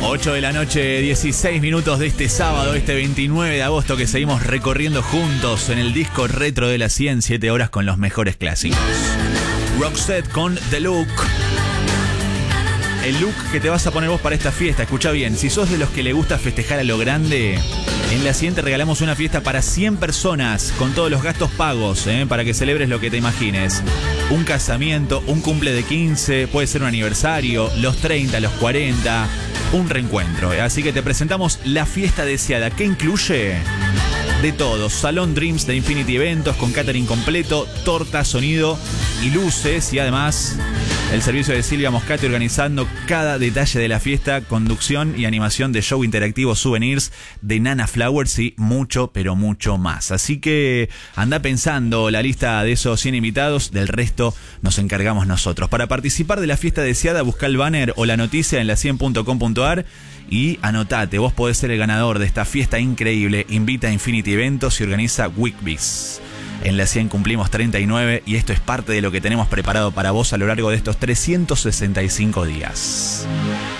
8 de la noche, 16 minutos de este sábado, este 29 de agosto, que seguimos recorriendo juntos en el disco retro de la 100, 7 horas con los mejores clásicos. Roxette con The Look. El look que te vas a poner vos para esta fiesta. Escucha bien, si sos de los que le gusta festejar a lo grande, en la siguiente regalamos una fiesta para 100 personas con todos los gastos pagos, para que celebres lo que te imagines. Un casamiento, un cumple de 15, puede ser un aniversario, los 30, los 40, un reencuentro. Así que te presentamos la fiesta deseada. ¿Qué incluye? De todo, Salón Dreams de Infinity Eventos con catering completo, torta, sonido y luces, y además el servicio de Silvia Moscati organizando cada detalle de la fiesta, conducción y animación de show interactivo, souvenirs de Nana Flowers y mucho, pero mucho más. Así que anda pensando la lista de esos 100 invitados, del resto nos encargamos nosotros. Para participar de la fiesta deseada, busca el banner o la noticia en la100.com.ar y anotate, vos podés ser el ganador de esta fiesta increíble. Invita a Infinity Eventos y organiza Weekbiz. En la 100 cumplimos 39 y esto es parte de lo que tenemos preparado para vos a lo largo de estos 365 días.